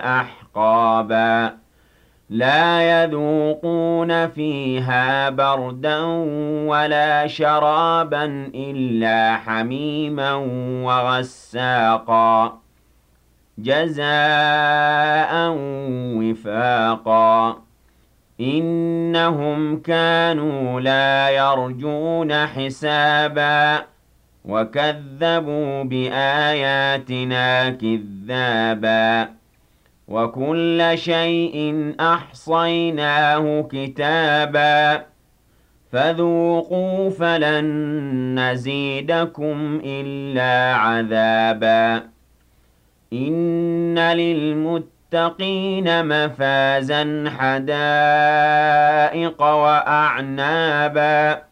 أحقابا لا يذوقون فيها بردا ولا شرابا إلا حميما وغساقا جزاء وفاقا إنهم كانوا لا يرجون حسابا وكذبوا بآياتنا كذابا وكل شيء أحصيناه كتابا فذوقوا فلن نزيدكم إلا عذابا إن للمتقين مفازا حدائق وأعنابا